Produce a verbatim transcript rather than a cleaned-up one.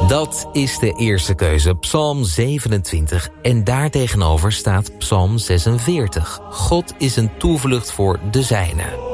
Dat is de eerste keuze, Psalm zevenentwintig. En daartegenover staat Psalm zesenveertig. God is een toevlucht voor de zijnen.